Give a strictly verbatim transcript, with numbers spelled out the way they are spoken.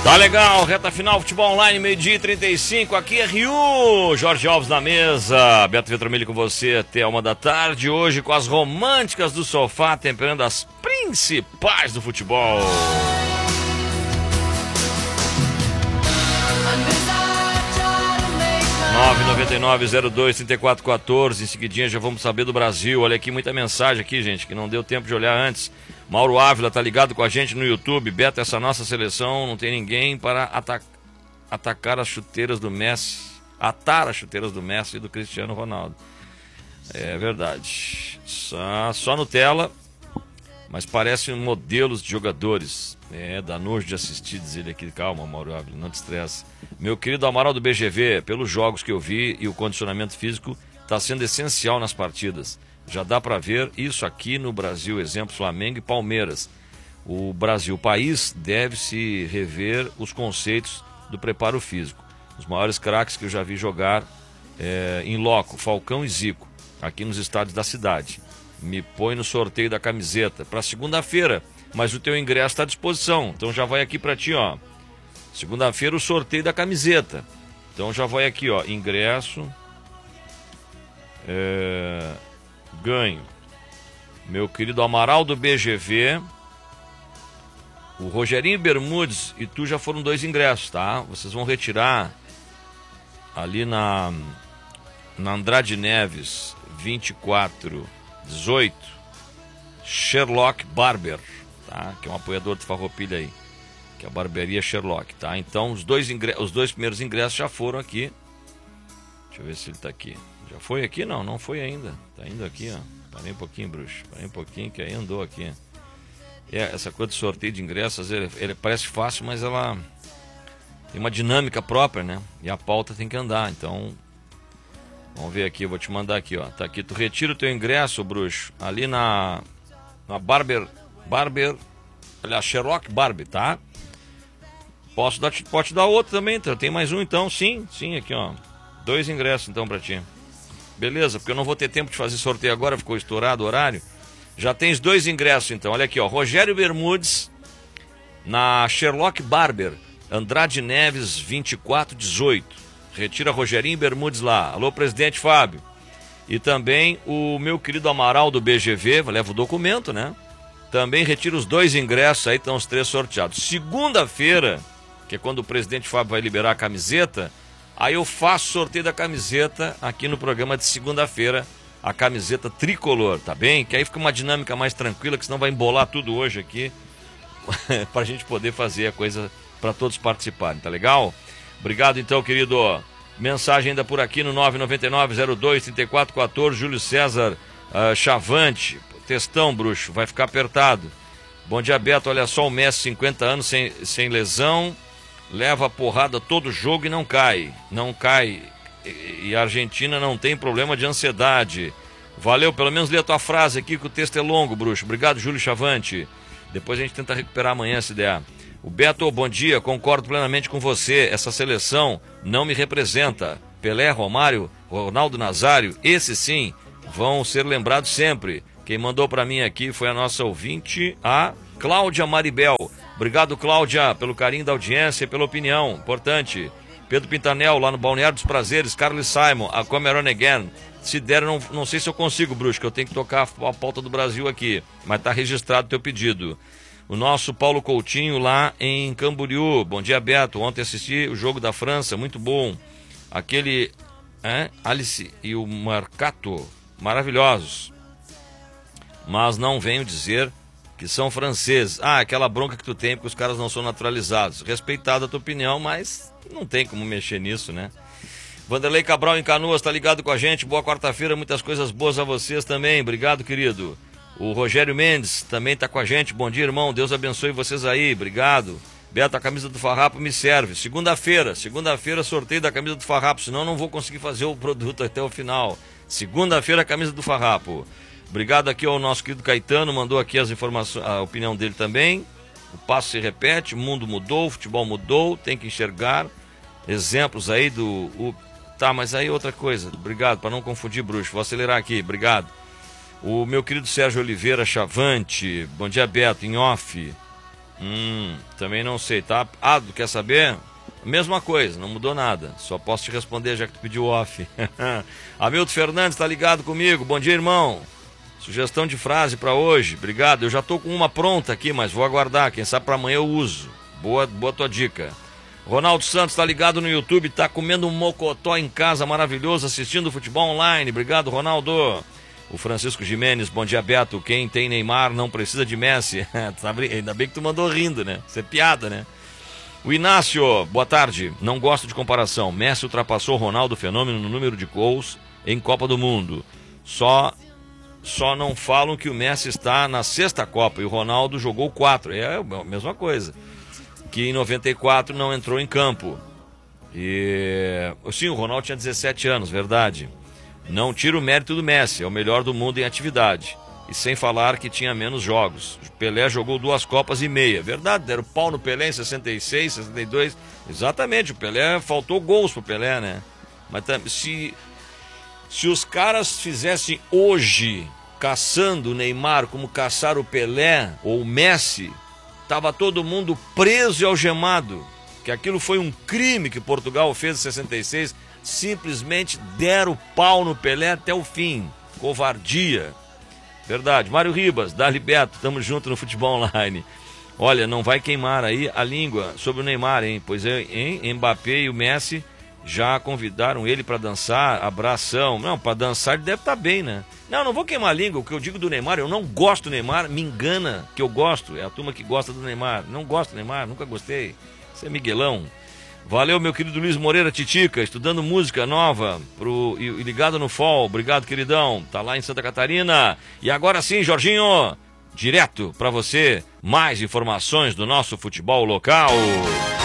Tá legal, reta final, futebol online, meio-dia e trinta e cinco, aqui é Rio, Jorge Alves na mesa, Beto Vetromilho com você até uma da tarde, hoje com as românticas do sofá, temperando as principais do futebol. nove nove nove zero dois três quatro um quatro, em seguidinha já vamos saber do Brasil. Olha aqui, muita mensagem aqui, gente, que não deu tempo de olhar antes. Mauro Ávila tá ligado com a gente no YouTube. Beto, essa nossa seleção não tem ninguém para ata atacar as chuteiras do Messi, atar as chuteiras do Messi e do Cristiano Ronaldo. É verdade, só, só Nutella, mas parecem modelos de jogadores. É, dá nojo de assistir, diz ele aqui. Calma, Mauro Ávila, não te estressa. Meu querido Amaral do B G V, pelos jogos que eu vi e o condicionamento físico está sendo essencial nas partidas. Já dá para ver isso aqui no Brasil, exemplo Flamengo e Palmeiras. O Brasil, o país, deve se rever os conceitos do preparo físico. Os maiores craques que eu já vi jogar é, em loco, Falcão e Zico, aqui nos estádios da cidade. Me põe no sorteio da camiseta para segunda-feira, mas o teu ingresso está à disposição, então já vai aqui para ti, ó. Segunda-feira o sorteio da camiseta. Então já vai aqui, ó, ingresso, é, ganho. Meu querido Amaral do B G V, o Rogerinho Bermudes e tu já foram dois ingressos, tá? Vocês vão retirar ali na, na Andrade Neves, vinte e quatro dezoito, Sherlock Barber, tá? Que é um apoiador do Farroupilha aí, que é a barbearia Sherlock, tá? Então os dois, ingressos, os dois primeiros ingressos já foram aqui. Deixa eu ver se ele tá aqui. Já foi aqui? Não, não foi ainda. Tá indo aqui, ó. Parei um pouquinho, bruxo. Parei um pouquinho que aí andou aqui. É, essa coisa de sorteio de ingressos, ele, ele parece fácil, mas ela tem uma dinâmica própria, né? E a pauta tem que andar, então... Vamos ver aqui, eu vou te mandar aqui, ó. Tá aqui, tu retira o teu ingresso, bruxo, ali na... Na Barber... Barber... Aliás, Sherlock Barber, tá? Posso dar, pode te dar outro também, tá? Tem mais um então, sim, sim, aqui ó, dois ingressos então pra ti. Beleza, porque eu não vou ter tempo de fazer sorteio agora, ficou estourado o horário. Já tens dois ingressos então, olha aqui ó, Rogério Bermudes, na Sherlock Barber, Andrade Neves vinte e quatro dezoito. Retira Rogerinho Bermudes lá, alô presidente Fábio. E também o meu querido Amaral do B G V, leva o documento, né? Também retira os dois ingressos, aí estão os três sorteados. Segunda-feira, que é quando o presidente Fábio vai liberar a camiseta, aí eu faço sorteio da camiseta aqui no programa de segunda-feira, a camiseta tricolor, tá bem? Que aí fica uma dinâmica mais tranquila, que senão vai embolar tudo hoje aqui, pra gente poder fazer a coisa para todos participarem, tá legal? Obrigado então, querido. Mensagem ainda por aqui no nove nove nove zero dois três quatro um quatro, Júlio César uh, Chavante. Textão, bruxo, vai ficar apertado. Bom dia, Beto, olha só, o Messi, cinquenta anos, sem, sem lesão, leva a porrada todo jogo e não cai. Não cai. E, e a Argentina não tem problema de ansiedade. Valeu, pelo menos lê a tua frase aqui, que o texto é longo, bruxo. Obrigado, Júlio Chavante. Depois a gente tenta recuperar amanhã, se der. O Beto, bom dia, concordo plenamente com você. Essa seleção não me representa. Pelé, Romário, Ronaldo Nazário, esses sim, vão ser lembrados sempre. Quem mandou para mim aqui foi a nossa ouvinte, a Cláudia Maribel. Obrigado, Cláudia, pelo carinho da audiência e pela opinião. Importante. Pedro Pintanel, lá no Balneário dos Prazeres. Carlos Simon, a Cameron Again. Se der, não, não sei se eu consigo, bruxo, que eu tenho que tocar a pauta do Brasil aqui. Mas tá registrado o teu pedido. O nosso Paulo Coutinho, lá em Camboriú. Bom dia, Beto. Ontem assisti o jogo da França, muito bom. Aquele é, Alice e o Marcato, maravilhosos. Mas não venho dizer que são franceses. Ah, aquela bronca que tu tem porque os caras não são naturalizados. Respeitada a tua opinião, mas não tem como mexer nisso, né? Vanderlei Cabral em Canoas, tá ligado com a gente. Boa quarta-feira, muitas coisas boas a vocês também. Obrigado, querido. O Rogério Mendes também tá com a gente. Bom dia, irmão. Deus abençoe vocês aí. Obrigado. Beto, a camisa do Farrapo me serve. Segunda-feira, segunda-feira sorteio da camisa do Farrapo, senão eu não vou conseguir fazer o produto até o final. Segunda-feira, a camisa do Farrapo. Obrigado aqui ao nosso querido Caetano, mandou aqui as informações, a opinião dele também. O passo se repete, o mundo mudou, o futebol mudou, tem que enxergar exemplos aí do... O, tá, mas aí outra coisa, obrigado, para não confundir, bruxo, vou acelerar aqui, obrigado. O meu querido Sérgio Oliveira Chavante, bom dia, Beto, em off. Hum, também não sei, tá? Ah, tu quer saber? Mesma coisa, não mudou nada. Só posso te responder já que tu pediu off. Hamilton Fernandes tá ligado comigo. Bom dia, irmão. Sugestão de frase para hoje. Obrigado. Eu já tô com uma pronta aqui, mas vou aguardar. Quem sabe para amanhã eu uso. Boa, boa tua dica. Ronaldo Santos tá ligado no YouTube, tá comendo um mocotó em casa maravilhoso, assistindo futebol online. Obrigado, Ronaldo. O Francisco Jimenez, bom dia, Beto. Quem tem Neymar não precisa de Messi. Ainda bem que tu mandou rindo, né? Isso é piada, né? O Inácio, boa tarde. Não gosto de comparação. Messi ultrapassou Ronaldo Fenômeno no número de gols em Copa do Mundo. Só, só não falam que o Messi está na sexta Copa e o Ronaldo jogou quatro. É a mesma coisa. Que em noventa e quatro não entrou em campo. E sim, o Ronaldo tinha dezessete anos, verdade. Não tira o mérito do Messi, é o melhor do mundo em atividade. E sem falar que tinha menos jogos. O Pelé jogou duas Copas e meia. Verdade, deram pau no Pelé em sessenta e seis, sessenta e dois. Exatamente, o Pelé, faltou gols pro Pelé, né? Mas se, se os caras fizessem hoje, caçando o Neymar como caçaram o Pelé ou o Messi, tava todo mundo preso e algemado. Que aquilo foi um crime que Portugal fez em sessenta e seis. Simplesmente deram pau no Pelé até o fim. Covardia. Verdade. Mário Ribas, Dali Beto, tamo junto no Futebol Online. Olha, não vai queimar aí a língua sobre o Neymar, hein? Pois é, hein? Mbappé e o Messi já convidaram ele para dançar, abração. Não, para dançar ele deve estar bem, né? Não, não vou queimar a língua. O que eu digo do Neymar, eu não gosto do Neymar, me engana que eu gosto. É a turma que gosta do Neymar. Não gosto do Neymar, nunca gostei. Você é Miguelão. Valeu, meu querido Luiz Moreira Titica, estudando música nova pro, e, e ligado no F O L. Obrigado, queridão. Tá lá em Santa Catarina. E agora sim, Jorginho, direto para você, mais informações do nosso futebol local.